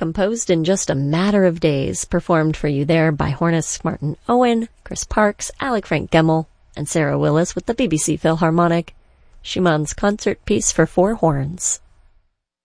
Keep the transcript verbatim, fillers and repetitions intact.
composed in just a matter of days, performed for you there by hornist Martin Owen, Chris Parks, Alec Frank Gemmell, and Sarah Willis with the B B C Philharmonic, Schumann's concert piece for four horns.